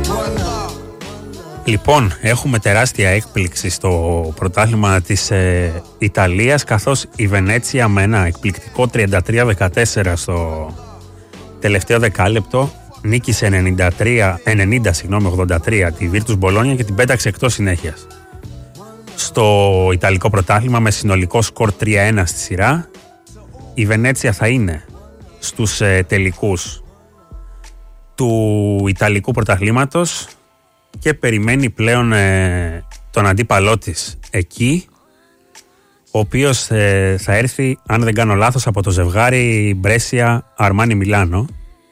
Λοιπόν, έχουμε τεράστια έκπληξη στο πρωτάθλημα της Ιταλίας, καθώς η Βενέτσια με ένα εκπληκτικό 33-14 στο τελευταίο δεκάλεπτο νίκησε 90-83 τη Virtus Bologna και την πέταξε εκτός συνέχειας. Στο Ιταλικό πρωτάθλημα με συνολικό σκορ 3-1 στη σειρά, η Βενέτσια θα είναι στους τελικούς του Ιταλικού πρωταθλήματος και περιμένει πλέον τον αντίπαλό της εκεί, ο οποίος θα έρθει, αν δεν κάνω λάθος, από το ζευγάρι Μπρέσια Αρμάνι Μιλάνο.